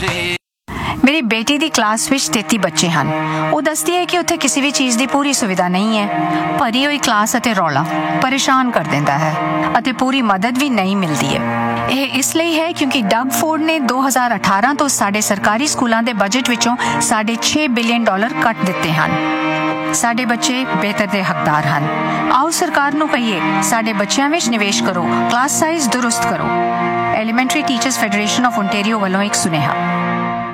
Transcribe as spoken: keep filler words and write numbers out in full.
ਮੇਰੀ ਬੇਟੀ ਦੀ ਕਲਾਸ ਵਿੱਚ ਤੇਤੀ ਬੱਚੇ ਹਨ। ਉਹ ਦੱਸਦੀ ਹੈ ਕਿ ਉੱਥੇ ਕਿਸੇ ਵੀ ਚੀਜ਼ ਦੀ ਪੂਰੀ ਸੁਵਿਧਾ ਨਹੀਂ ਹੈ। ਭਰੀ ਹੋਈ ਕਲਾਸ ਅਤੇ ਰੌਲਾ ਪਰੇਸ਼ਾਨ ਕਰ ਦਿੰਦਾ ਹੈ ਅਤੇ ਪੂਰੀ ਮਦਦ ਵੀ ਨਹੀਂ ਮਿਲਦੀ ਹੈ। ਇਹ ਇਸ ਲਈ ਹੈ ਕਿਉਂਕਿ ਡਗ ਫੋਰਡ ਨੇ ਦੋ ਹਜ਼ਾਰ ਅਠਾਰਾਂ ਤੋਂ ਸਾਡੇ ਸਰਕਾਰੀ ਸਕੂਲਾਂ ਦੇ ਬਜਟ ਵਿੱਚੋਂ ਸਾਢੇ ਛੇ ਬਿਲੀਅਨ ਡਾਲਰ ਕੱਟ ਦਿੱਤੇ ਹਨ। ਸਾਡੇ ਬੱਚੇ ਬਿਹਤਰ ਦੇ ਹੱਕਦਾਰ ਹਨ। ਆਓ ਸਰਕਾਰ ਨੂੰ ਕਹੀਏ, ਸਾਡੇ ਬੱਚਿਆਂ ਵਿੱਚ ਨਿਵੇਸ਼ ਕਰੋ, ਕਲਾਸ ਸਾਈਜ਼ ਦੁਰੁਸਤ ਕਰੋ। Elementary teachers federation of Ontario ਵੱਲੋਂ ਇੱਕ ਸੁਨੇਹਾ।